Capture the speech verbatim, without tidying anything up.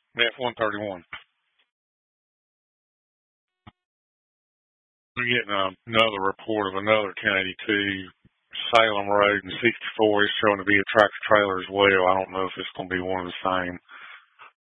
F one thirty-one. We're getting um, another report of another ten eighty-two Salem Road and sixty-four is showing to be a tractor trailer as well. I don't know if it's going to be one of the same.